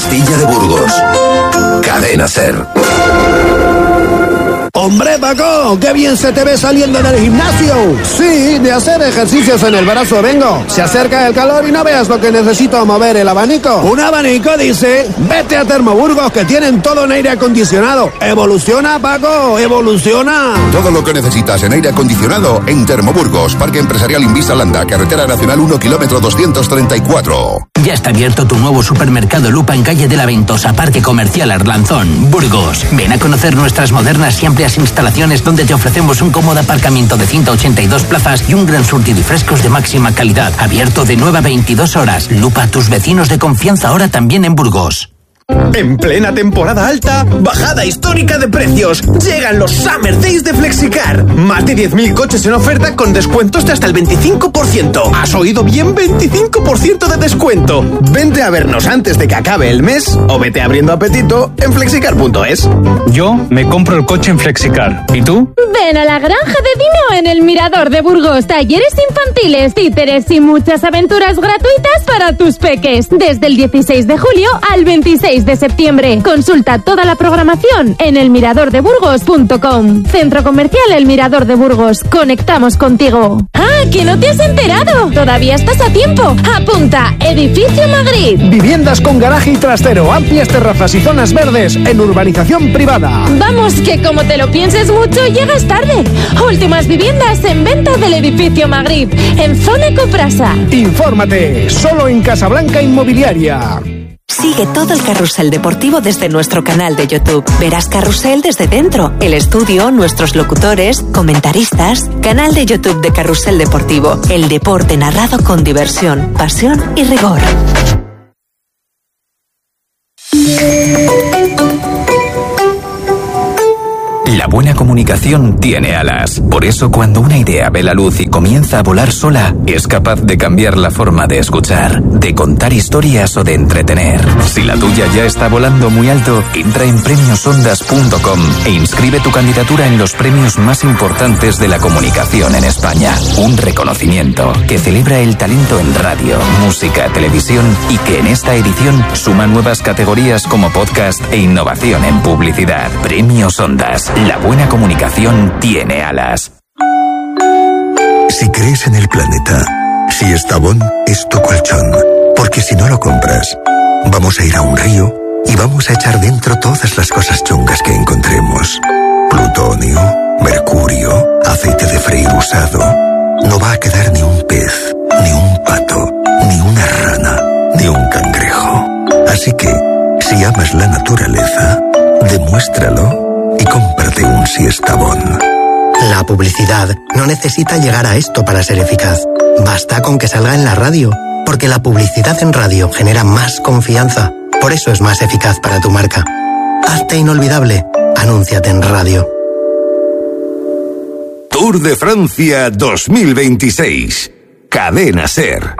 Castilla de Burgos. Cadena SER. ¡Hombre, Paco! ¡Qué bien se te ve saliendo del gimnasio! Sí, de hacer ejercicios en el brazo vengo. Se acerca el calor y no veas lo que necesito mover el abanico. ¿Un abanico, dice? Vete a Termoburgos, que tienen todo en aire acondicionado. ¡Evoluciona, Paco! ¡Evoluciona! Todo lo que necesitas en aire acondicionado en Termoburgos, Parque Empresarial Invisa Landa, Carretera Nacional 1, kilómetro 234. Ya está abierto tu nuevo supermercado Lupa en calle de la Ventosa, Parque Comercial Arlanzón, Burgos. Ven a conocer nuestras modernas y amplias instalaciones donde te ofrecemos un cómodo aparcamiento de 182 plazas y un gran surtido y frescos de máxima calidad. Abierto de 9 a 22 horas. Lupa, tus vecinos de confianza ahora también en Burgos. En plena temporada alta, bajada histórica de precios. Llegan los Summer Days de Flexicar. Más de 10.000 coches en oferta con descuentos de hasta el 25%. ¿Has oído bien? 25% de descuento. Vente a vernos antes de que acabe el mes o vete abriendo apetito en flexicar.es. Yo me compro el coche en Flexicar. ¿Y tú? Ven a la Granja de Dino en el Mirador de Burgos. Talleres infantiles, títeres y muchas aventuras gratuitas para tus peques. Desde el 16 de julio al 26 de septiembre. Consulta toda la programación en elmiradordeburgos.com. Centro Comercial El Mirador de Burgos. Conectamos contigo. ¡Ah, que no te has enterado! Todavía estás a tiempo. Apunta, Edificio Magritte. Viviendas con garaje y trastero, amplias terrazas y zonas verdes en urbanización privada. Vamos, que como te lo pienses mucho, llegas tarde. Últimas viviendas en venta del Edificio Magritte, en zona Coprasa. Infórmate, solo en Casablanca Inmobiliaria. Sigue todo el carrusel deportivo desde nuestro canal de YouTube. Verás Carrusel desde dentro, el estudio, nuestros locutores, comentaristas. Canal de YouTube de Carrusel Deportivo. El deporte narrado con diversión, pasión y rigor. La buena comunicación tiene alas. Por eso, cuando una idea ve la luz y comienza a volar sola, es capaz de cambiar la forma de escuchar, de contar historias o de entretener. Si la tuya ya está volando muy alto, entra en premiosondas.com e inscribe tu candidatura en los premios más importantes de la comunicación en España. Un reconocimiento que celebra el talento en radio, música, televisión y que en esta edición suma nuevas categorías como podcast e innovación en publicidad. Premios Ondas. La buena comunicación tiene alas. Si crees en el planeta, Siestabón es tu colchón. Porque si no lo compras, vamos a ir a un río y vamos a echar dentro todas las cosas chungas que encontremos. Plutonio, mercurio, aceite de freír usado. No va a quedar ni un pez, ni un pato, ni una rana, ni un cangrejo. Así que, si amas la naturaleza, demuéstralo y cómprate un Siestabón. La publicidad no necesita llegar a esto para ser eficaz. Basta con que salga en la radio, porque la publicidad en radio genera más confianza. Por eso es más eficaz para tu marca. Hazte inolvidable. Anúnciate en radio. Tour de Francia 2026. Cadena SER.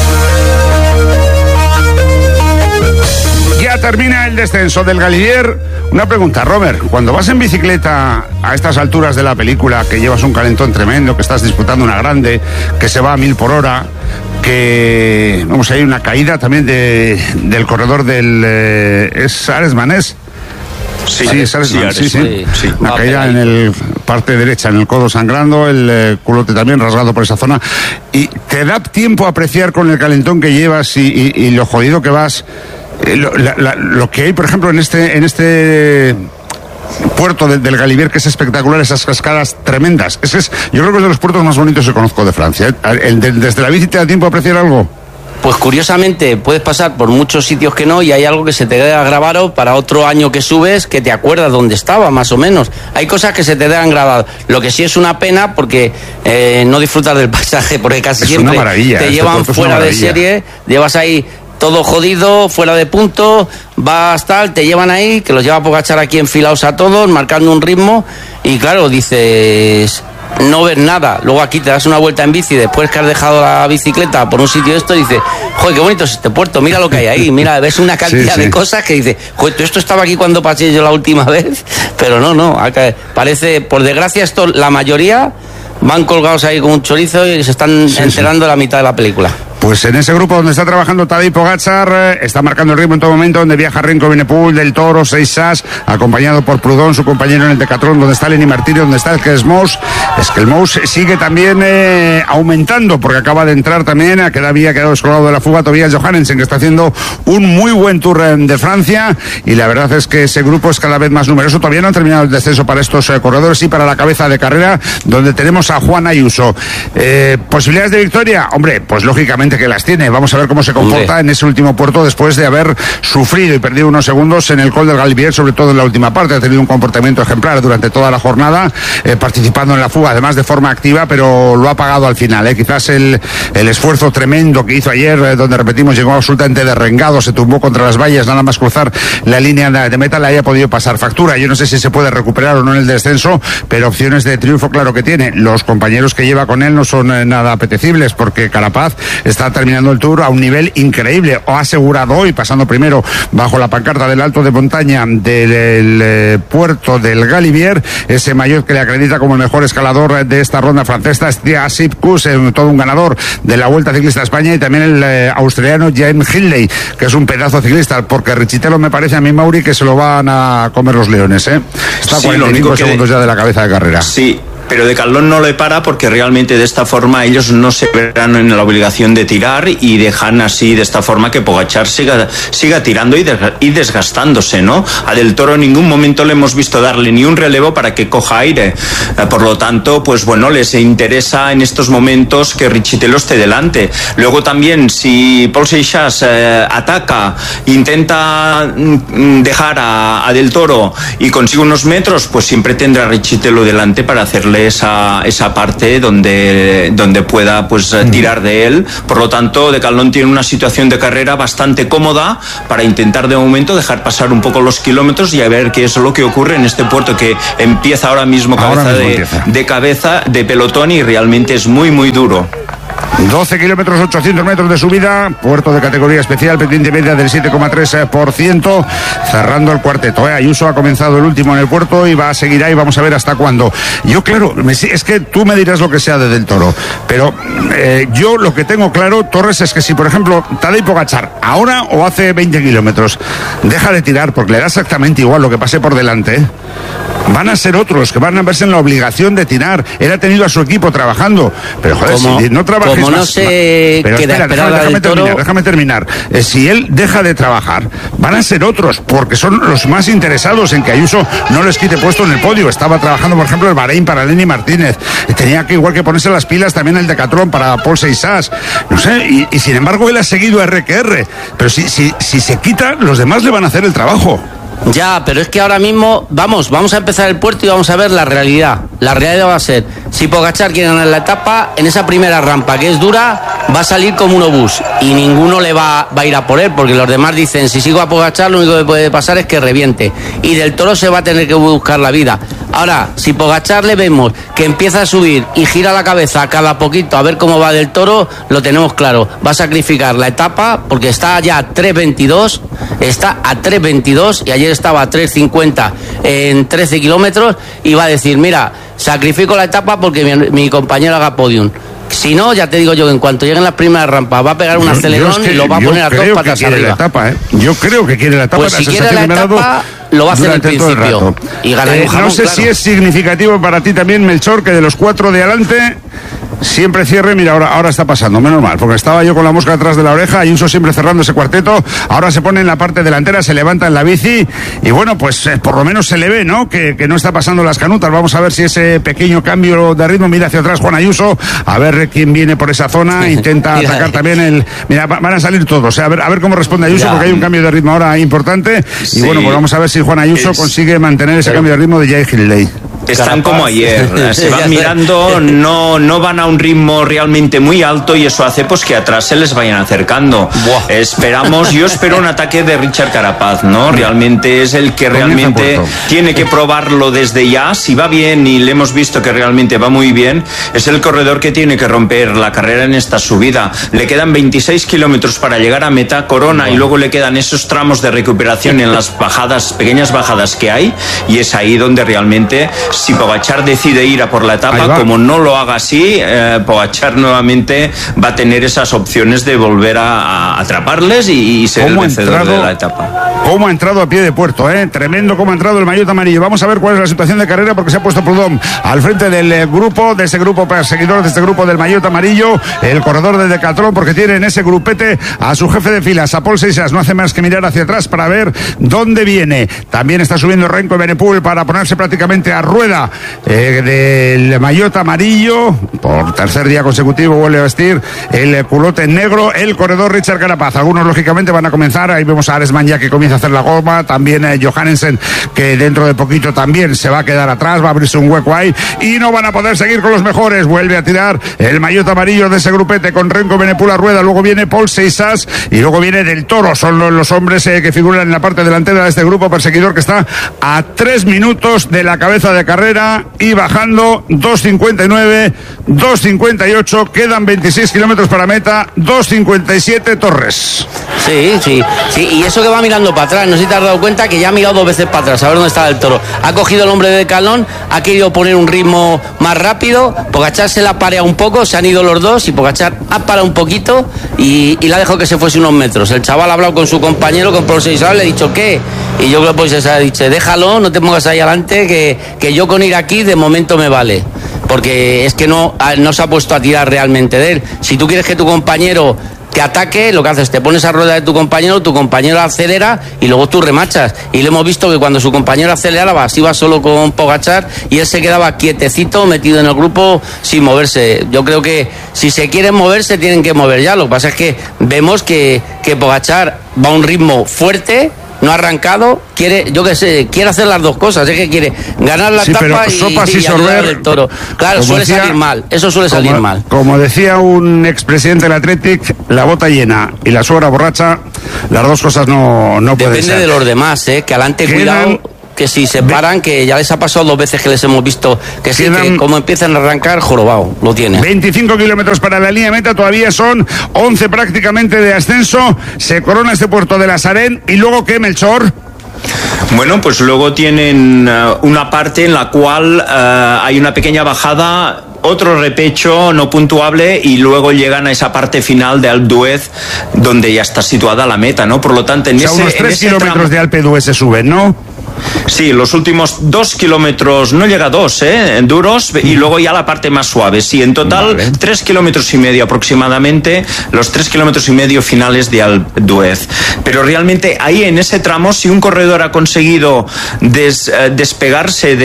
Ya termina el descenso del Galibier. Una pregunta, Robert, cuando vas en bicicleta a estas alturas de la película, que llevas un calentón tremendo, que estás disputando una grande, que se va a 1000 por hora, que vamos a ir una caída también del corredor del ¿es Ares Manés? Sí, una caída en el parte derecha, en el codo sangrando, el culote también rasgado por esa zona. ¿Y te da tiempo a apreciar con el calentón que llevas y lo jodido que vas lo que hay, por ejemplo, en este puerto del Galibier, que es espectacular, esas cascadas tremendas? Yo creo que es de los puertos más bonitos que conozco de Francia. ¿Desde la bici te da tiempo a apreciar algo? Pues curiosamente puedes pasar por muchos sitios que no, y hay algo que se te queda grabado para otro año que subes, que te acuerdas dónde estaba, más o menos. Hay cosas que se te quedan grabadas. Lo que sí es una pena, porque no disfrutas del paisaje, porque casi es siempre una maravilla, te llevan fuera de serie, llevas ahí todo jodido, fuera de punto, vas tal, te llevan ahí, que los lleva Pogačar aquí enfilados a todos, marcando un ritmo, y claro, dices, no ves nada. Luego aquí te das una vuelta en bici después que has dejado la bicicleta por un sitio y dices, joder, qué bonito es este puerto, mira lo que hay ahí, mira, ves una cantidad de cosas que dices, joder, esto estaba aquí cuando pasé yo la última vez, pero no, parece, por desgracia, esto, la mayoría van colgados ahí con un chorizo y se están enterando de la mitad de la película. Pues en ese grupo donde está trabajando Tadej Pogačar, está marcando el ritmo en todo momento, donde viaja Renko Evenepoel, Del Toro, Seixas, acompañado por Proudhon, su compañero en el Decathlon, donde está Lenny Martínez, donde está Skelmos. Skelmos sigue también aumentando, porque acaba de entrar también, había quedado descolgado de la fuga Tobias Johannesen, que está haciendo un muy buen Tour de Francia, y la verdad es que ese grupo es cada vez más numeroso. Todavía no han terminado el descenso para estos corredores y para la cabeza de carrera, donde tenemos a Juan Ayuso. ¿Posibilidades de victoria? Hombre, pues lógicamente que las tiene. Vamos a ver cómo se comporta en ese último puerto después de haber sufrido y perdido unos segundos en el Col del Galibier, sobre todo en la última parte. Ha tenido un comportamiento ejemplar durante toda la jornada, participando en la fuga, además de forma activa, pero lo ha pagado al final. Quizás el esfuerzo tremendo que hizo ayer, donde repetimos, llegó absolutamente derrengado, se tumbó contra las vallas, nada más cruzar la línea de meta, le haya podido pasar factura. Yo no sé si se puede recuperar o no en el descenso, pero opciones de triunfo claro que tiene. Los compañeros que lleva con él no son nada apetecibles, porque Carapaz está terminando el Tour a un nivel increíble. O ha asegurado hoy, pasando primero bajo la pancarta del alto de montaña del puerto del Galibier, ese maillot que le acredita como el mejor escalador de esta ronda francesa, Steve Kuss, todo un ganador de la Vuelta Ciclista a España, y también el australiano James Hindley, que es un pedazo ciclista, porque Richitelo me parece a mí, Mauri, que se lo van a comer los leones, Está a 45 segundos ya de la cabeza de carrera. Sí. Pero Decathlon no le para, porque realmente de esta forma ellos no se verán en la obligación de tirar, y dejan así de esta forma que Pogačar siga tirando y desgastándose, ¿no? A Del Toro en ningún momento le hemos visto darle ni un relevo para que coja aire. Por lo tanto, pues bueno, les interesa en estos momentos que Richitelo esté delante. Luego también, si Paul Seixas ataca, intenta dejar a Del Toro y consigue unos metros, pues siempre tendrá a Richitelo delante para hacerle esa parte donde pueda pues tirar de él. Por lo tanto, Decathlon tiene una situación de carrera bastante cómoda para intentar de momento dejar pasar un poco los kilómetros y a ver qué es lo que ocurre en este puerto, que empieza ahora mismo cabeza de pelotón, y realmente es muy muy duro. 12 kilómetros, 800 metros de subida, puerto de categoría especial, pendiente media del 7,3%, cerrando el cuarteto. Ayuso ha comenzado el último en el puerto y va a seguir ahí, vamos a ver hasta cuándo. Yo, claro, es que tú me dirás lo que sea de Del Toro, pero yo lo que tengo claro, Torres, es que si, por ejemplo, Tadej Pogačar, ahora o hace 20 kilómetros, deja de tirar, porque le da exactamente igual lo que pase por delante, van a ser otros que van a verse en la obligación de tirar. Él ha tenido a su equipo trabajando, pero joder, si no trabajes como no más, se pero queda espera, déjame terminar. Si él deja de trabajar, van a ser otros, porque son los más interesados en que Ayuso no les quite puesto en el podio. Estaba trabajando, por ejemplo, el Bahrein para Lenny Martínez, tenía que igual que ponerse las pilas también el Decathlon para Paul Seixas, no sé, y sin embargo él ha seguido a RQR, pero si se quita, los demás le van a hacer el trabajo. Ya, pero es que ahora mismo vamos a empezar el puerto y vamos a ver la realidad. La realidad va a ser, si Pogačar quiere ganar la etapa, en esa primera rampa que es dura, va a salir como un obús y ninguno le va a ir a por él, porque los demás dicen, si sigo a Pogačar lo único que puede pasar es que reviente, y Del Toro se va a tener que buscar la vida. Ahora, si Pogačar le vemos que empieza a subir y gira la cabeza cada poquito a ver cómo va Del Toro, lo tenemos claro, va a sacrificar la etapa, porque está ya a 3.22, está a 3.22 y ayer estaba a 3.50 en 13 kilómetros, y va a decir, mira, sacrifico la etapa porque mi compañero haga podium. Si no, ya te digo yo que en cuanto lleguen las primeras rampas va a pegar un acelerón y lo va a poner a dos patas arriba. Yo creo que quiere la etapa. Pues si quiere la etapa, lo va a hacer al principio y ganar un jamón, no sé claro. Si es significativo para ti también, Melchor, que de los 4 de adelante siempre cierre. Mira, ahora está pasando, menos mal, porque estaba yo con la mosca detrás de la oreja. Ayuso siempre cerrando ese cuarteto. Ahora se pone en la parte delantera, se levanta en la bici y bueno, pues por lo menos se le ve, ¿no? Que no está pasando las canutas. Vamos a ver si ese pequeño cambio de ritmo, mira hacia atrás Juan Ayuso, a ver quién viene por esa zona, intenta atacar también Mira, van a salir todos, a ver cómo responde Ayuso, porque hay un cambio de ritmo ahora importante. Y bueno, pues vamos a ver si Juan Ayuso consigue mantener ese cambio de ritmo de Jay Hindley. Están como ayer, se van mirando, no van a un ritmo realmente muy alto, y eso hace pues que atrás se les vayan acercando. Yo espero un ataque de Richard Carapaz, ¿no? Realmente es el que realmente tiene que probarlo desde ya. Si va bien, y le hemos visto que realmente va muy bien, es el corredor que tiene que romper la carrera en esta subida. Le quedan 26 kilómetros para llegar a meta, corona, y luego le quedan esos tramos de recuperación en las bajadas, pequeñas bajadas que hay, y es ahí donde realmente si Pogačar decide ir a por la etapa, como no lo haga así, Pogačar nuevamente va a tener esas opciones de volver a atraparles y ser el vencedor de la etapa. Cómo ha entrado a pie de puerto, tremendo cómo ha entrado el maillot amarillo. Vamos a ver cuál es la situación de carrera, porque se ha puesto Prudhomme al frente del grupo, de ese grupo perseguidor, de este grupo del maillot amarillo, el corredor de Decathlon, porque tiene en ese grupete a su jefe de filas, a Paul Seixas. No hace más que mirar hacia atrás para ver dónde viene. También está subiendo Renko Evenepoel para ponerse prácticamente a rueda del maillot amarillo. Por tercer día consecutivo vuelve a vestir el culote negro el corredor Richard Carapaz. Algunos lógicamente van a comenzar, ahí vemos a Aresman ya que comienza a hacer la goma, también Johannesen, que dentro de poquito también se va a quedar atrás, va a abrirse un hueco ahí y no van a poder seguir con los mejores. Vuelve a tirar el maillot amarillo de ese grupete con Renko Evenepoel a rueda, luego viene Paul Seixas y luego viene Del Toro. Son los hombres que figuran en la parte delantera de este grupo perseguidor, que está a 3 minutos de la cabeza de carrera y bajando 2.59, 2.58, quedan 26 kilómetros para meta, 2.57 Torres. Sí, y eso que va mirando para atrás, no sé si te has dado cuenta que ya ha mirado 2 veces para atrás, a ver dónde está Del Toro. Ha cogido el hombre de Decathlon, ha querido poner un ritmo más rápido, Pogačar se la ha pareado un poco, se han ido los dos y Pogačar ha parado un poquito y la ha dejado que se fuese unos metros. El chaval ha hablado con su compañero, con Paul Seixas, le ha dicho ¿qué? Y yo creo que Paul Seixas ha dicho, déjalo, no te pongas ahí adelante, que yo con ir aquí de momento me vale. Porque es que no se ha puesto a tirar realmente de él. Si tú quieres que tu compañero te ataque, lo que haces, te pones a rueda de tu compañero acelera y luego tú remachas. Y le hemos visto que cuando su compañero aceleraba, así iba solo con Pogačar y él se quedaba quietecito, metido en el grupo, sin moverse. Yo creo que si se quieren mover, se tienen que mover ya. Lo que pasa es que vemos que Pogačar va a un ritmo fuerte, no ha arrancado, quiere hacer las dos cosas, es que quiere ganar la etapa y ayudar al Toro. Claro, suele salir mal, eso suele salir mal. Como decía un expresidente del Athletic, la bota llena y la suegra borracha, las dos cosas no pueden ser. Depende de los demás, que adelante cuidado, que si se paran, que ya les ha pasado 2 veces que les hemos visto que sí, que como empiezan a arrancar, jorobado, lo tiene. 25 kilómetros para la línea de meta, todavía son 11 prácticamente de ascenso, se corona este puerto de la Sarén y luego ¿qué, Melchor? Bueno, pues luego tienen una parte en la cual hay una pequeña bajada, otro repecho no puntuable y luego llegan a esa parte final de Alpe d'Huez donde ya está situada la meta, ¿no? Por lo tanto, unos 3 kilómetros de Alpe d'Huez se suben, ¿no? Sí, los últimos 2 kilómetros, no llega a 2, duros, y luego ya la parte más suave. Sí, en total 3,5 kilómetros aproximadamente, los 3,5 kilómetros finales de Alpe d'Huez. Pero realmente ahí en ese tramo, si un corredor ha conseguido despegarse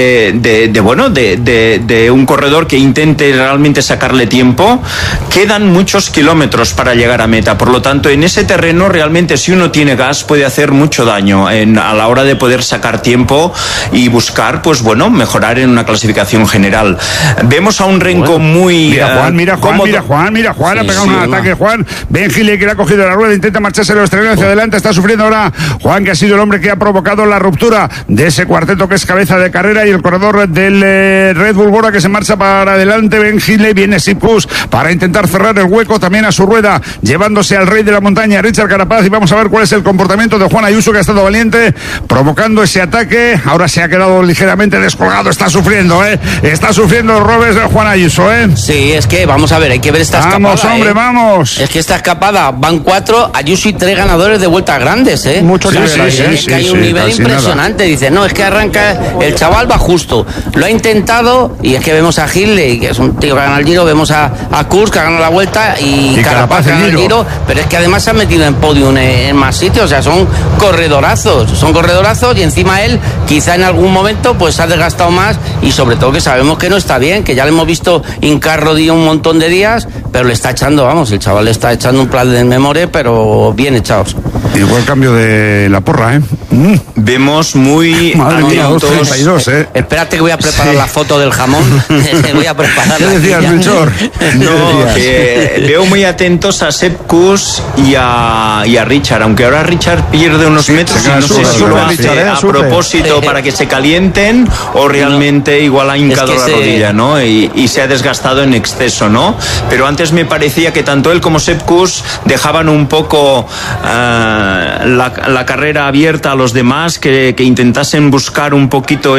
de un corredor que intente realmente sacarle tiempo, quedan muchos kilómetros para llegar a meta. Por lo tanto, en ese terreno realmente si uno tiene gas puede hacer mucho daño a la hora de poder sacar tiempo y buscar, pues bueno, mejorar en una clasificación general. Vemos a un Renko muy... Mira Juan, ha pegado un ataque, Juan. Ben Gile, que le ha cogido la rueda, intenta marcharse los estrenos hacia adelante, está sufriendo ahora Juan, que ha sido el hombre que ha provocado la ruptura de ese cuarteto que es cabeza de carrera, y el corredor del Red Bull Bora que se marcha para adelante. Ben Gile, viene Sipus para intentar cerrar el hueco también a su rueda, llevándose al rey de la montaña, Richard Carapaz, y vamos a ver cuál es el comportamiento de Juan Ayuso, que ha estado valiente, provocando ese ataque. Ahora se ha quedado ligeramente descolgado, está sufriendo los robes de Juan Ayuso, Sí, es que vamos a ver, hay que ver esta escapada. Vamos, hombre, vamos. Es que esta escapada, van 4, Ayuso y 3 ganadores de vueltas grandes, Mucho que hay un nivel impresionante. Dice, no, es que arranca, el chaval va justo, lo ha intentado, y es que vemos a Hindley, que es un tío que gana el Giro, vemos a Kurz, que ha ganado la vuelta, y Carapaz que gana el Giro, pero es que además se han metido en podium en más sitios, o sea, son corredorazos, y encima él quizá en algún momento pues se ha desgastado más, y sobre todo que sabemos que no está bien, que ya le hemos visto hincar rodilla un montón de días, pero le está echando, el chaval le está echando un plan de memoria, pero bien echados. Igual cambio de la porra, Vemos muy atentos. Espérate que voy a preparar la foto del jamón. Voy a preparar. ¿Qué decías, Melchor? Que veo muy atentos a Sepp Kuss y a Richard, aunque ahora Richard pierde unos metros y no sé si lo hace a propósito para que se calienten o realmente igual ha hincado la rodilla, ¿no? Y se ha desgastado en exceso, ¿no? Pero antes me parecía que tanto él como Sepp Kuss dejaban un poco la carrera abierta a los demás, que intentasen buscar un poquito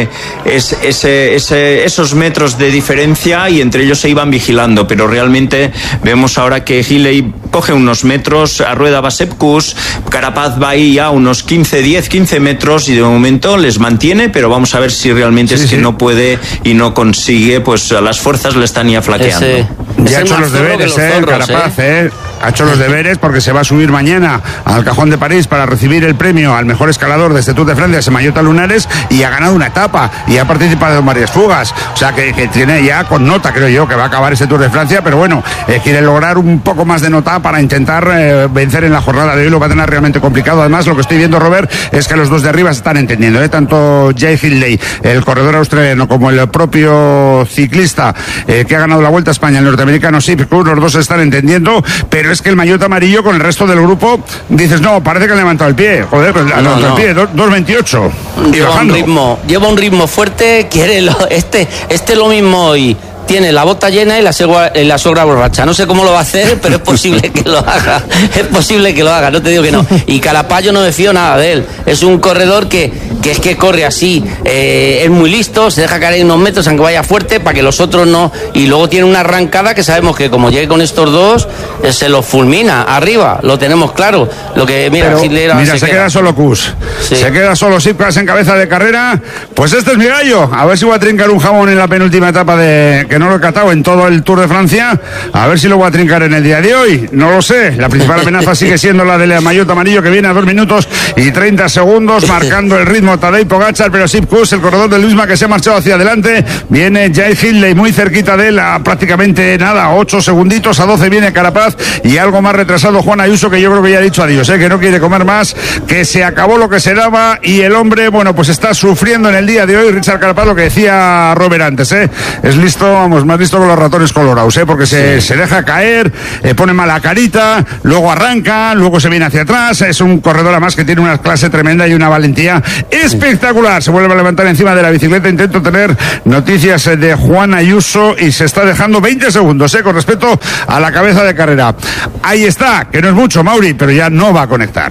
esos metros de diferencia, y entre ellos se iban vigilando, pero realmente vemos ahora que Hilley coge unos metros, a rueda va Sepp Kuss, Carapaz va ahí ya unos 10-15 metros, y de momento les mantiene, pero vamos a ver si realmente que no puede y no consigue, pues las fuerzas le están ya flaqueando. Ya ha hecho los deberes, Carapaz, ha hecho los deberes, porque se va a subir mañana al Cajón de París para recibir el premio al mejor escalador de este Tour de Francia, Semallota Lunares, y ha ganado una etapa y ha participado en varias fugas, o sea que tiene ya con nota, creo yo, que va a acabar ese Tour de Francia, pero bueno, quiere lograr un poco más de nota para intentar vencer en la jornada de hoy. Lo va a tener realmente complicado. Además, lo que estoy viendo, Robert, es que los dos de arriba se están entendiendo, tanto Jay Hindley, el corredor australiano, como el propio ciclista que ha ganado la Vuelta a España, el norteamericano Sepp Kuss, los dos se están entendiendo, pero es que el maillot amarillo con el resto del grupo, dices, no, parece que han levantado el pie, joder, pues ha levantado el pie, 2.28 y bajando. Lleva un ritmo fuerte, quiere este lo mismo hoy. Tiene la bota llena y la suegra borracha. No sé cómo lo va a hacer, pero es posible que lo haga. Es posible que lo haga, no te digo que no. Y Carapaz, yo no me fío nada de él. Es un corredor que es que corre así. Es muy listo, se deja caer unos metros aunque vaya fuerte para que los otros no. Y luego tiene una arrancada que sabemos que como llegue con estos dos, se los fulmina arriba. Lo tenemos claro. Lo que, mira, se queda solo Kuss. Sí. Se queda solo Sepp Kuss en cabeza de carrera. Pues este es mi gallo. A ver si voy a trincar un jamón en la penúltima etapa que no lo he catado en todo el Tour de Francia, a ver si lo voy a trincar en el día de hoy, no lo sé. La principal amenaza sigue siendo la del maillot amarillo, que viene a 2 minutos y 30 segundos, marcando el ritmo Tadej Pogačar, pero Sepp Kuss, el corredor del Luisma, que se ha marchado hacia adelante, viene Jay Hindley muy cerquita de él, a prácticamente nada, 8 segunditos, a 12 viene Carapaz, y algo más retrasado Juan Ayuso, que yo creo que ya ha dicho adiós, que no quiere comer más, que se acabó lo que se daba, y el hombre, bueno, pues está sufriendo en el día de hoy. Richard Carapaz, lo que decía Robert antes, es listo, más listo con los ratones colorados, porque se deja caer, pone mala carita, luego arranca, luego se viene hacia atrás. Es un corredor además que tiene una clase tremenda y una valentía espectacular. Se vuelve a levantar encima de la bicicleta. Intento tener noticias de Juan Ayuso y se está dejando 20 segundos con respecto a la cabeza de carrera. Ahí está, que no es mucho, Mauri, pero ya no va a conectar.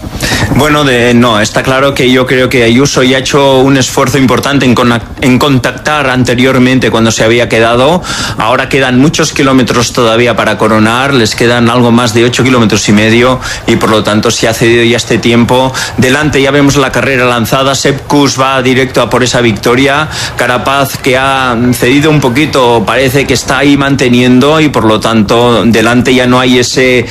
Bueno, no, está claro que yo creo que Ayuso ya ha hecho un esfuerzo importante en contactar anteriormente cuando se había quedado. Ahora quedan muchos kilómetros todavía para coronar, les quedan algo más de 8 kilómetros y medio, y por lo tanto se ha cedido ya este tiempo. Delante ya vemos la carrera lanzada, Sepp Kuss va directo a por esa victoria. Carapaz, que ha cedido un poquito, parece que está ahí manteniendo, y por lo tanto delante ya no hay ese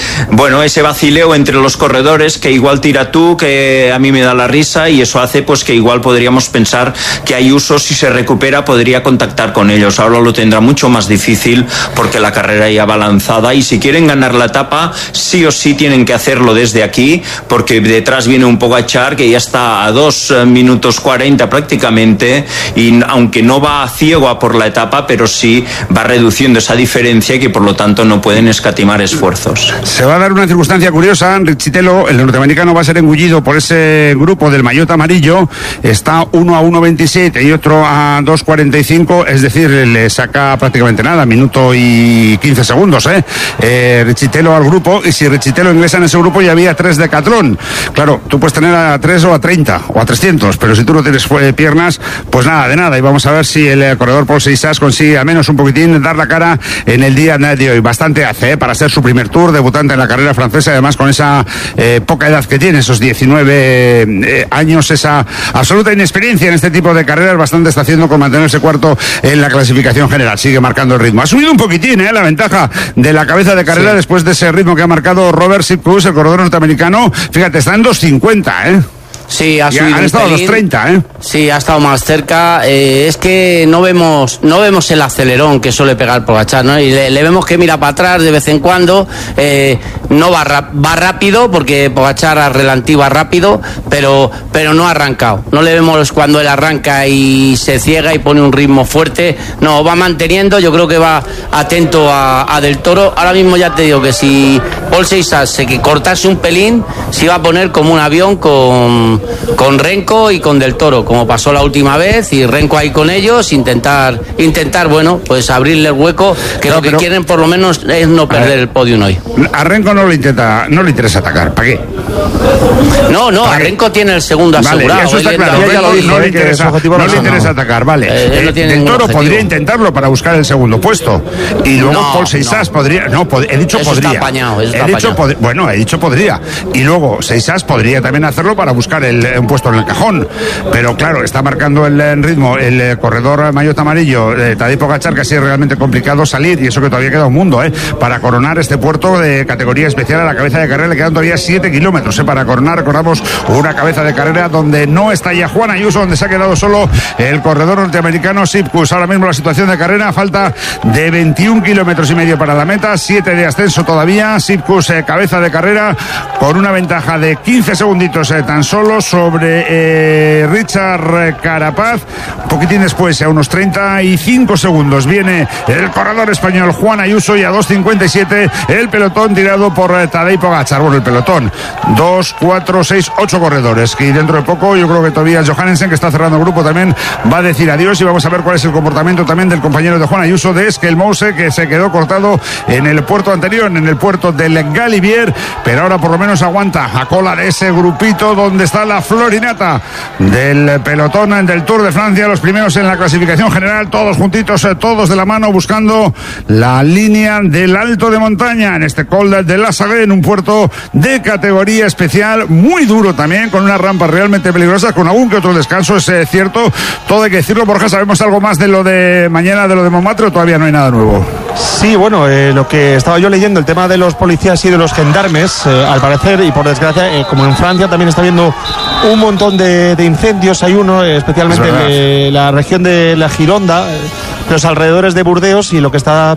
vacileo entre los corredores, que igual tira tú, que a mí me da la risa, y eso hace pues que igual podríamos pensar que Ayuso, si se recupera, podría contactar con ellos. Ahora lo tendrá mucho más difícil porque la carrera ya va lanzada, y si quieren ganar la etapa sí o sí tienen que hacerlo desde aquí, porque detrás viene un Pogačar que ya está a 2 minutos 40 prácticamente, y aunque no va ciego a por la etapa, pero sí va reduciendo esa diferencia, y que por lo tanto no pueden escatimar esfuerzos. Se va a dar una circunstancia curiosa. Riccitello, el norteamericano, va a ser engullido por ese grupo del maillot amarillo. Está uno a 1.27 y otro a 2.45, es decir, le saca prácticamente nada, minuto y 15 segundos, Riccitello al grupo, y si Riccitello ingresa en ese grupo ya había 3 Decathlon. Claro, tú puedes tener a 3 o a 30 o a 300, pero si tú no tienes piernas, pues nada de nada. Y vamos a ver si el corredor Paul Seixas consigue al menos un poquitín dar la cara en el día de hoy. Bastante hace, para ser su primer Tour, debutante en la carrera francesa, además con esa poca edad que tiene, esos 19 años, esa absoluta inexperiencia en este tipo de carreras. Bastante está haciendo con mantenerse cuarto en la clasificación general. Sigue marcando el ritmo. Ha subido un poquitín la ventaja de la cabeza de carrera, después de ese ritmo que ha marcado Robert Sepp Kuss, el corredor norteamericano. Fíjate, está en 2.50, Sí, ha subido. Han estado a 2.30, Sí, ha estado más cerca. Es que no vemos el acelerón que suele pegar Pogačar, ¿no? Y le vemos que mira para atrás de vez en cuando. No va rápido, porque Pogačar a relantí va rápido, pero no ha arrancado. No le vemos cuando él arranca y se ciega y pone un ritmo fuerte. No, va manteniendo. Yo creo que va atento a Del Toro. Ahora mismo ya te digo que si Paul Seixas se cortase un pelín, se iba a poner como un avión con con Renko y con Del Toro, como pasó la última vez, y Renko ahí con ellos, intentar bueno, pues abrirle el hueco, que lo que quieren por lo menos es no perder el podium hoy. A Renko no le interesa atacar, ¿para qué? No, a Renko tiene el segundo asegurado. Vale, eso está claro. No le interesa atacar, vale. Del Toro podría intentarlo para buscar el segundo puesto. Y luego Paul Seixas podría. No, he dicho eso podría. Está apañado, he dicho podría. Y luego Seixas podría también hacerlo para buscar un puesto en el cajón. Pero claro, está marcando el ritmo el corredor maillot amarillo, Tadej Pogačar, que ha sido realmente complicado salir, y eso que todavía queda un mundo, para coronar este puerto de categoría especial. A la cabeza de carrera le quedan todavía 7 kilómetros, para coronar. Recordamos una cabeza de carrera donde no está ya Juan Ayuso, donde se ha quedado solo el corredor norteamericano Sipkus. Ahora mismo la situación de carrera, falta de 21 kilómetros y medio para la meta, 7 de ascenso todavía. Sipkus, cabeza de carrera, con una ventaja de 15 segunditos tan solo sobre Richard Carapaz. Un poquitín después, a unos 35 segundos, viene el corredor español Juan Ayuso, y a 2.57 el pelotón tirado por Tadej Pogačar. Bueno, el pelotón, 2, 4, 6, 8 corredores, y dentro de poco yo creo que Tobias Johannesen, que está cerrando el grupo, también va a decir adiós, y vamos a ver cuál es el comportamiento también del compañero de Juan Ayuso, de Esquelmose, que se quedó cortado en el puerto anterior, en el puerto del Galibier, pero ahora por lo menos aguanta a cola de ese grupito donde está la florinata del pelotón del Tour de Francia, los primeros en la clasificación general, todos juntitos, todos de la mano, buscando la línea del alto de montaña en este Col de la Sagrée, en un puerto de categoría especial, muy duro también, con unas rampas realmente peligrosas, con algún que otro descanso, es cierto, todo hay que decirlo. Borja, ¿sabemos algo más de lo de mañana, de lo de Montmartre, o todavía no hay nada nuevo? Sí, bueno, lo que estaba yo leyendo, el tema de los policías y de los gendarmes, al parecer, y por desgracia, como en Francia también está habiendo un montón de incendios, hay uno especialmente en la región de la Gironda, los alrededores de Burdeos, y lo que está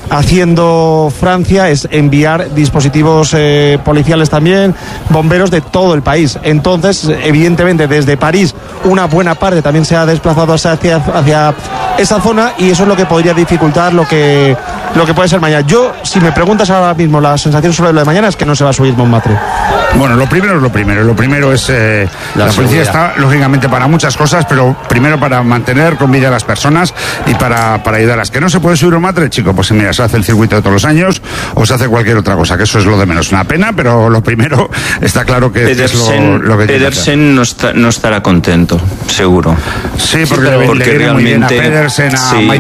haciendo Francia es enviar dispositivos policiales también, bomberos de todo el país. Entonces, evidentemente, desde París una buena parte también se ha desplazado hacia esa zona, y eso es lo que podría dificultar lo que puede ser mañana. Yo, si me preguntas ahora mismo la sensación sobre lo de mañana, es que no se va a subir Montmartre. Bueno, lo primero es lo primero. Lo primero es la policía está, lógicamente, para muchas cosas, pero primero para mantener con vida a las personas y para ayudarlas. Que no se puede subir Montmartre, chico, pues mira, se hace el circuito de todos los años o se hace cualquier otra cosa, que eso es lo de menos. Una pena, pero lo primero está claro que Pedersen, es lo que Pedersen no estará contento, seguro. Sí, porque le viene muy bien a Pedersen,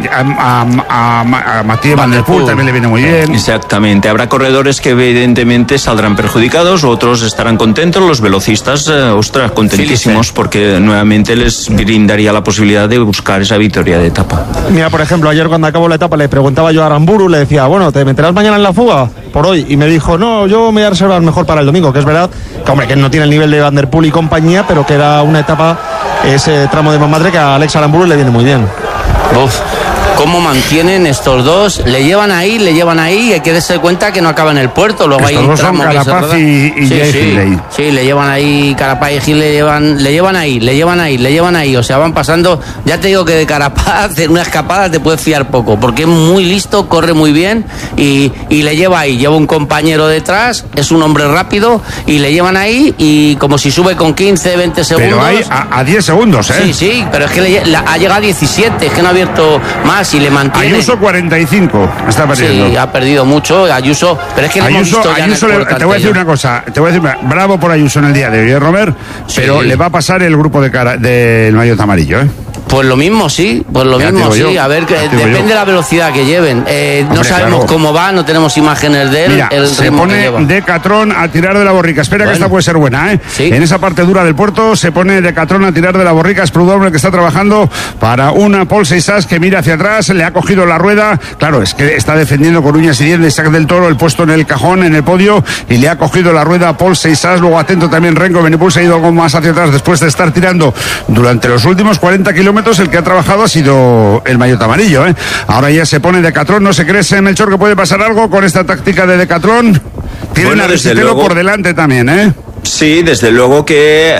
a Mathieu Van Der Poel también le viene muy bien. Exactamente. Habrá corredores que evidentemente saldrán perjudicados, otros estarán contentos, los velocistas, contentísimos, porque nuevamente les brindaría la posibilidad de buscar esa victoria de etapa. Mira, por ejemplo, ayer cuando acabó la etapa le preguntaba yo a Aramburu, le decía, bueno, ¿te meterás mañana en la fuga por hoy? Y me dijo, no, yo me voy a reservar mejor para el domingo, que es verdad que, hombre, que no tiene el nivel de Van Der Poel y compañía, pero que era una etapa, ese tramo de Montmartre, que a Alex Aramburu le viene muy bien. ¿Cómo mantienen estos dos? Le llevan ahí, y hay que darse cuenta que no acaba en el puerto. Luego estos hay un dos tramo son Carapaz y Hindley. Sí, le llevan ahí, Carapaz y Hindley le llevan ahí. O sea, van pasando. Ya te digo que de Carapaz, en una escapada te puedes fiar poco, porque es muy listo, corre muy bien y le lleva ahí. Lleva un compañero detrás, es un hombre rápido y le llevan ahí, y como si sube con 15, 20 segundos. Pero hay a 10 segundos, ¿eh? Sí, pero es que ha llegado a 17, es que no ha abierto más. Y le mantiene. Ayuso 45 está perdiendo. Sí, ha perdido mucho Ayuso, pero es que Ayuso te voy a decir una cosa, bravo por Ayuso en el día de hoy, Robert, pero le va a pasar el grupo del maillot amarillo, ¿eh? Pues lo mismo, sí, a ver, depende de la velocidad que lleven. No sabemos cómo va, no tenemos imágenes de él. Mira, se pone Decathlon a tirar de la borrica. Espera, que esta puede ser buena, ¿eh? ¿Sí? En esa parte dura del puerto se pone Decathlon a tirar de la borrica. Es Prudhomme que está trabajando para una Paul Seixas, que mira hacia atrás, le ha cogido la rueda. Claro, es que está defendiendo con uñas y dientes Isaac del Toro el puesto en el cajón, en el podio, y le ha cogido la rueda a Paul Seixas. Luego atento también Renko Evenepoel, se ha ido algo más hacia atrás después de estar tirando durante los últimos 40 kilómetros. El que ha trabajado ha sido el maillot amarillo, ¿eh? Ahora ya se pone Decathlon. ¿No se cree, Melchor, que puede pasar algo con esta táctica de Decathlon? Tienen a Resitelo por delante también, ¿eh? Sí, desde luego que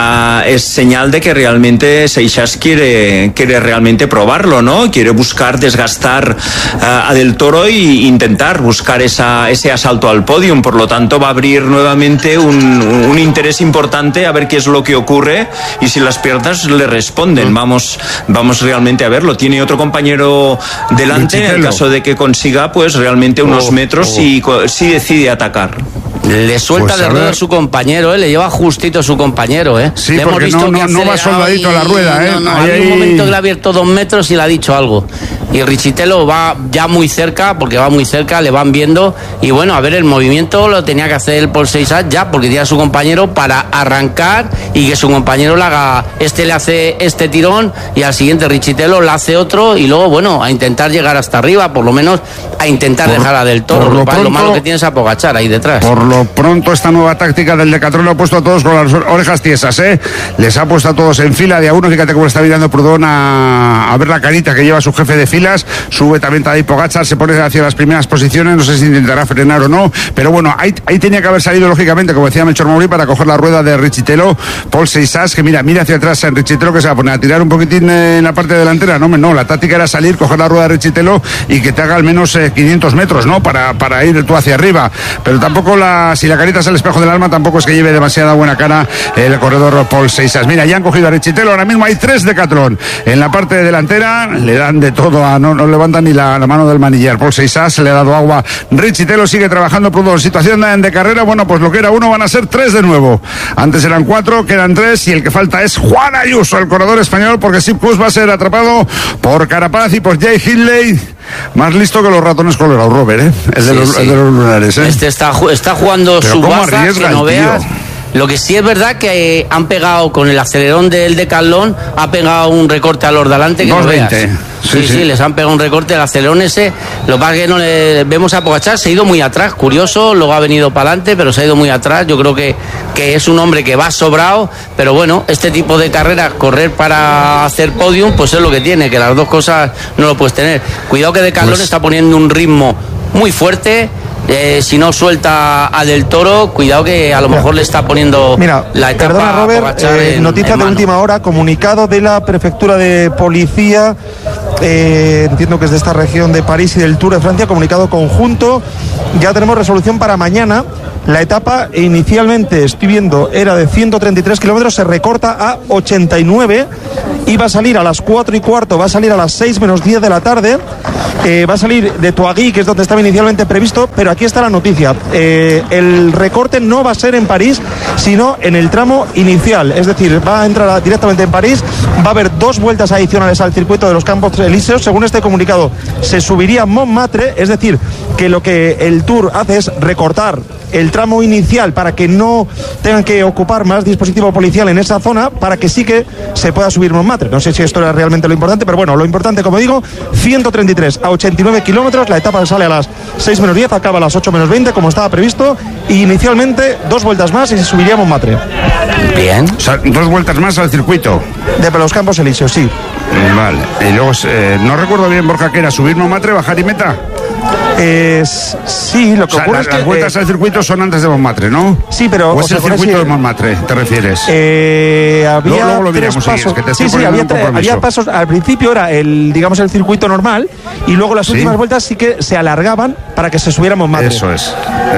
es señal de que realmente Seixas quiere realmente probarlo, ¿no? Quiere buscar desgastar a Del Toro e intentar buscar ese asalto al podium. Por lo tanto, va a abrir nuevamente un interés importante a ver qué es lo que ocurre y si las piernas le responden. Vamos realmente a verlo. Tiene otro compañero delante en el caso de que consiga pues realmente unos metros y si decide atacar. Le suelta pues de rueda a su compañero, le lleva justito a su compañero, Sí, le porque hemos visto no va soldadito a la rueda, Hay un momento que le ha abierto 2 metros y le ha dicho algo. Y Richitelo va ya muy cerca, porque va muy cerca, le van viendo. Y bueno, a ver, el movimiento lo tenía que hacer el Paul Seixas ya, porque tiene a su compañero para arrancar y que su compañero le haga. Le hace este tirón y al siguiente Richitelo le hace otro. Y luego, bueno, a intentar llegar hasta arriba, por lo menos a intentar dejar a Del Toro. Lo malo que tiene es a Pogačar ahí detrás. Por lo pronto, esta nueva táctica del Decathlon lo ha puesto a todos con las orejas tiesas, Les ha puesto a todos en fila de a uno. Fíjate cómo está mirando Proudhon a ver la carita que lleva su jefe de filas. Sube también Tadej Pogačar, se pone hacia las primeras posiciones. No sé si intentará frenar o no, pero bueno, ahí tenía que haber salido, lógicamente, como decía Melchor Mauri, para coger la rueda de Richitelo. Paul Seixas, que mira hacia atrás en Richitelo, que se va a poner a tirar un poquitín en la parte delantera. No, la táctica era salir, coger la rueda de Richitelo y que te haga al menos 500 metros, ¿no? Para ir tú hacia arriba. Pero tampoco si la carita es el espejo del alma, tampoco es que lleve demasiada buena cara el corredor Paul Seixas. Mira, ya han cogido a Richitelo, ahora mismo hay 3 Decathlon en la parte delantera, le dan de todo, no levantan ni la mano del manillar. Paul Seixas le ha dado agua, Richitelo sigue trabajando. Proudhon, situación de carrera, bueno, pues lo que era 1 van a ser 3 de nuevo. Antes eran 4, quedan 3 y el que falta es Juan Ayuso, el corredor español, porque Sepp Kuss va a ser atrapado por Carapaz y por Jay Hindley. Más listo que los ratones colorados, Robert, el de los lunares, Este está jugando su baza, que no veas. Lo que sí es verdad que han pegado con el acelerón del Decathlon, ha pegado un recorte a los de adelante que 220. No veas. Sí, les han pegado un recorte, el acelerón ese. Lo que pasa es que no le vemos a Pogačar, se ha ido muy atrás, curioso, luego ha venido para adelante, pero se ha ido muy atrás. Yo creo que es un hombre que va sobrado, pero bueno, este tipo de carreras, correr para hacer podium, pues es lo que tiene, que las dos cosas no lo puedes tener. Cuidado que Decathlon está poniendo un ritmo muy fuerte. Si no suelta a Del Toro, cuidado que a lo mejor le está poniendo la etapa. Perdona, Robert, noticia de última hora, comunicado de la prefectura de policía, entiendo que es de esta región de París y del Tour de Francia, comunicado conjunto. Ya tenemos resolución para mañana. La etapa inicialmente, estoy viendo, era de 133 kilómetros, se recorta a 89 y va a salir a las 4:15, va a salir a las 6 menos 10 de la tarde. Va a salir de Touagui, que es donde estaba inicialmente previsto, pero aquí está la noticia. El recorte no va a ser en París, sino en el tramo inicial. Es decir, va a entrar directamente en París, va a haber 2 vueltas adicionales al circuito de los Campos Elíseos. Según este comunicado, se subiría Montmartre, es decir, que lo que el Tour hace es recortar el tramo inicial para que no tengan que ocupar más dispositivo policial en esa zona, para que sí que se pueda subir Montmartre. No sé si esto era realmente lo importante, pero bueno, lo importante, como digo, 133 a 89 kilómetros, la etapa sale a las 6 menos 10, acaba a las 8 menos 20, como estaba previsto, y inicialmente 2 vueltas más y se subiría a Montmartre. Bien. O sea, 2 vueltas más al circuito. De los Campos Elíseos, sí. Vale. Y luego, no recuerdo bien, Borja, que era subir Montmartre, bajar y meta. Sí, lo que ocurre es que las vueltas al circuito son antes de Montmartre, ¿no? Sí, pero ¿o es el circuito de Montmartre, te refieres? Había luego lo 3 miramos, pasos. Sí, había pasos. Al principio era el circuito normal, y luego las últimas vueltas sí que se alargaban para que se subiera a Montmartre. Eso es.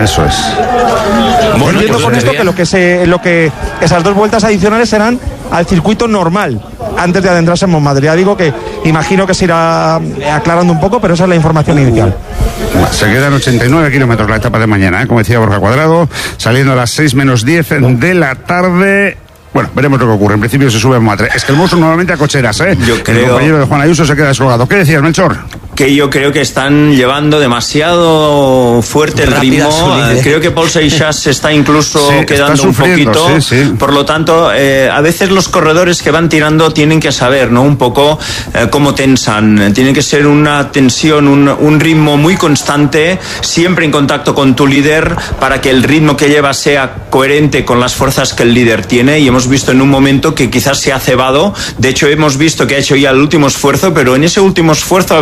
Bueno, entiendo con esto que lo que esas 2 vueltas adicionales serán al circuito normal antes de adentrarse en Montmartre. Ya digo que imagino que se irá aclarando un poco, pero esa es la información inicial. Se quedan 89 kilómetros la etapa de mañana, como decía Borja Cuadrado, saliendo a las 6 menos 10 de la tarde. Bueno, veremos lo que ocurre. En principio se sube a Montmartre. Es que el monstruo nuevamente a cocheras, Yo creo... El compañero de Juan Ayuso se queda descolgado. ¿Qué decías, Melchor? Que yo creo que están llevando demasiado fuerte el ritmo. Creo que Paul Seixas se está incluso quedando un poquito. Por lo tanto, a veces los corredores que van tirando tienen que saber, ¿no? Un poco cómo tensan. Tiene que ser una tensión, un ritmo muy constante, siempre en contacto con tu líder, para que el ritmo que lleva sea coherente con las fuerzas que el líder tiene. Y hemos visto en un momento que quizás se ha cebado. De hecho, hemos visto que ha hecho ya el último esfuerzo, pero en ese último esfuerzo a veces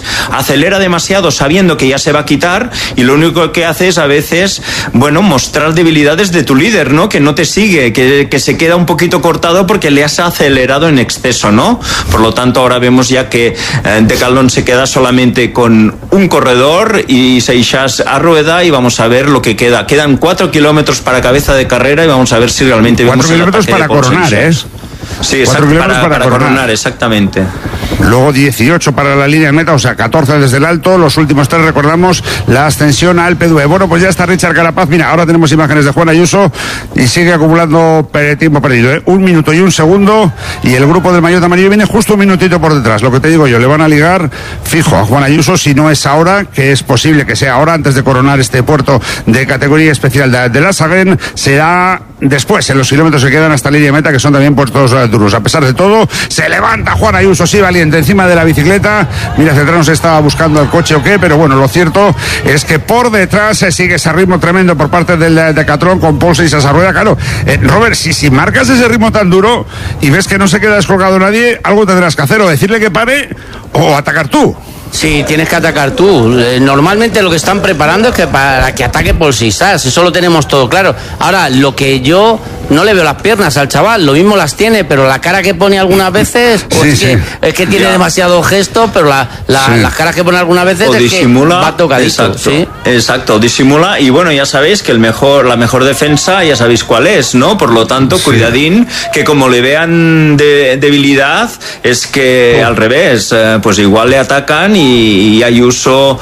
acelera demasiado sabiendo que ya se va a quitar y lo único que hace es a veces, bueno, mostrar debilidades de tu líder, ¿no? Que no te sigue, que se queda un poquito cortado porque le has acelerado en exceso, ¿no? Por lo tanto, ahora vemos ya que Decathlon se queda solamente con un corredor y Seixas a rueda y vamos a ver lo que queda. Quedan 4 kilómetros para cabeza de carrera y vamos a ver si realmente 4 kilómetros para coronar, ¿eh? Sí, exacto, para coronar, exactamente. Luego 18 para la línea de meta, o sea, 14 desde el alto. Los últimos 3, recordamos, la ascensión a Alpe d'Huez. Bueno, pues ya está Richard Carapaz. Mira, ahora tenemos imágenes de Juan Ayuso y sigue acumulando tiempo perdido, ¿eh? 1 minuto y 1 segundo. Y el grupo del maillot amarillo viene justo un minutito por detrás. Lo que te digo yo, le van a ligar fijo a Juan Ayuso, si no es ahora, que es posible que sea ahora, antes de coronar este puerto de categoría especial de la Saguen, será después, en los kilómetros que quedan hasta la línea de meta, que son también puertos duros. A pesar de todo, se levanta Juan Ayuso, sí, valiente, encima de la bicicleta. Mira, Cetrano se estaba buscando el coche o qué, pero bueno, lo cierto es que por detrás se sigue ese ritmo tremendo por parte del Decathlon con Paul Seixas a rueda. Claro, Robert, si marcas ese ritmo tan duro y ves que no se queda descolgado nadie, algo tendrás que hacer, o decirle que pare o atacar tú. Sí, tienes que atacar tú. Normalmente lo que están preparando es que para que ataque Paul Seixas, eso lo tenemos todo claro. Ahora, lo que yo no le veo las piernas al chaval, lo mismo las tiene, pero la cara que pone algunas veces, pues sí, es que tiene demasiado gesto, pero las caras que pone algunas veces o es disimula, que va tocadito. Exacto, ¿sí? Exacto, disimula, y bueno, ya sabéis que la mejor defensa, ya sabéis cuál es, ¿no? Por lo tanto, cuidadín, que como le vean debilidad, es que al revés, pues igual le atacan y Ayuso,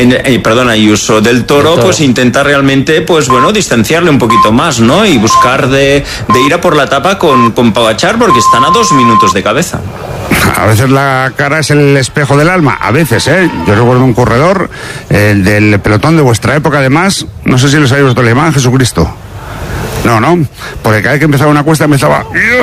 Ayuso del Toro, pues intenta realmente, pues bueno, distanciarle un poquito más, ¿no? Y buscar de ir a por la etapa con Pogačar, porque están a 2 minutos de cabeza. A veces la cara es el espejo del alma, a veces, ¿eh? Yo recuerdo un corredor, el del pelotón de vuestra época, además, no sé si lo sabéis vosotros, le llamaban Jesucristo. No, porque cada vez que empezaba una cuesta empezaba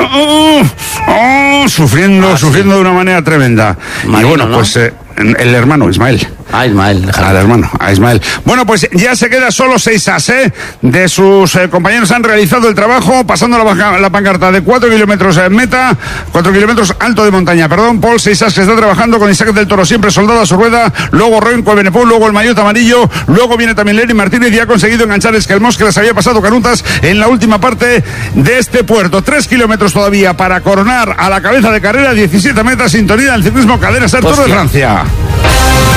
sufriendo de una manera tremenda. Marino, y bueno, ¿no? Pues el hermano Ismael. Ismael. Bueno, pues ya se queda solo Seixas, de sus compañeros han realizado el trabajo, pasando la pancarta de 4 kilómetros en meta, 4 kilómetros alto de montaña, Paul Seixas, que está trabajando con Isaac del Toro, siempre soldado a su rueda, luego Renko Evenepoel, luego el maillot amarillo, luego viene también Lenny Martínez y ha conseguido enganchar Esquelmos, que les había pasado canutas en la última parte de este puerto. 3 kilómetros todavía para coronar a la cabeza de carrera, 17 metas, sintonía del ciclismo Cadena Ser Tour de Francia.